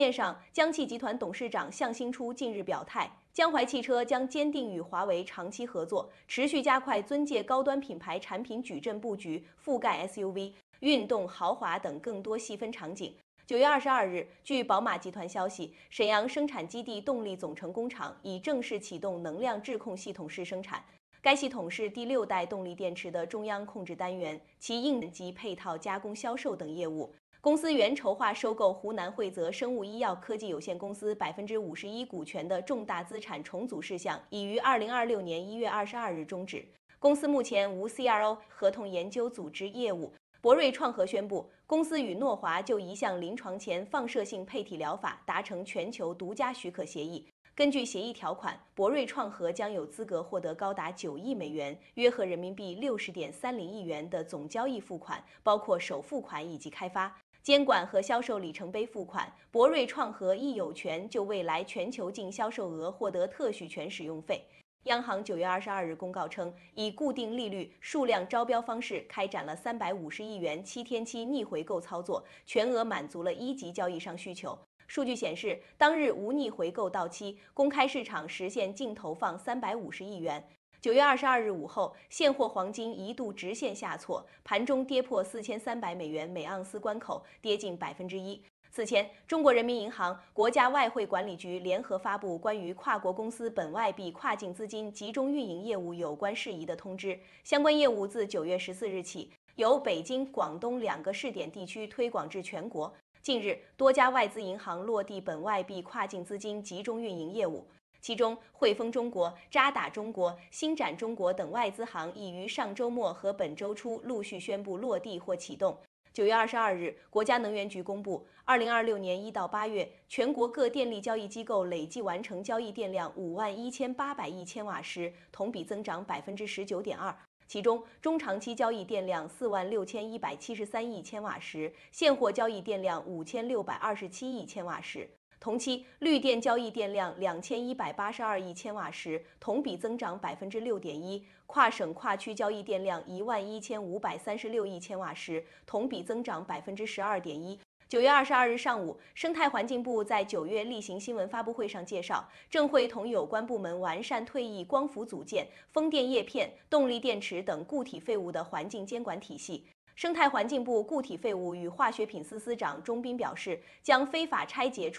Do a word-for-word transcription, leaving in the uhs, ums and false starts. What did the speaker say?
面上，江汽集团董事长向新初近日表态，江淮汽车将坚定与华为长期合作，持续加快尊界高端品牌产品矩阵布局，覆盖 S U V、运动、豪华等更多细分场景。九月二十二日，据宝马集团消息，沈阳生产基地动力总成工厂已正式启动能量质控系统试生产。该系统是第六代动力电池的中央控制单元，其应用及配套加工销售等业务。公司原筹划收购湖南惠泽生物医药科技有限公司百分之五十一股权的重大资产重组事项，已于二零二六年一月二十二日终止。公司目前无 C R O 合同研究组织业务。博瑞创合宣布，公司与诺华就一项临床前放射性配体疗法达成全球独家许可协议。根据协议条款，博瑞创合将有资格获得高达九亿美元（约合人民币六十点三零亿元）的总交易付款，包括首付款以及开发、监管和销售里程碑付款。博瑞创合亦有权就未来全球净销售额获得特许权使用费。央行九月二十二日公告称，以固定利率、数量招标方式开展了三百五十亿元七天期逆回购操作，全额满足了一级交易商需求。数据显示，当日无逆回购到期，公开市场实现净投放三百五十亿元。九月二十二日午后，现货黄金一度直线下挫，盘中跌破四千三百美元每盎司关口，跌近百分之一。此前，中国人民银行、国家外汇管理局联合发布关于跨国公司本外币跨境资金集中运营业务有关事宜的通知，相关业务自九月十四日起，由北京、广东两个试点地区推广至全国。近日，多家外资银行落地本外币跨境资金集中运营业务，其中汇丰中国、渣打中国、星展中国等外资行已于上周末和本周初陆续宣布落地或启动。九月二十二日，国家能源局公布，二零二六年一到八月，全国各电力交易机构累计完成交易电量五万一千八百亿千瓦时，同比增长百分之十九点二。其中，中长期交易电量四万六千一百七十三亿千瓦时，现货交易电量五千六百二十七亿千瓦时。同期，绿电交易电量两千一百八十二亿千瓦时，同比增长百分之六点一；跨省跨区交易电量一万一千五百三十六亿千瓦时，同比增长百分之十二点一。九月二十二日上午，生态环境部在九月例行新闻发布会上介绍，正会同有关部门完善退役光伏组件、风电叶片、动力电池等固体废物的环境监管体系。生态环境部固体废物与化学品司司长钟斌表示，将非法拆解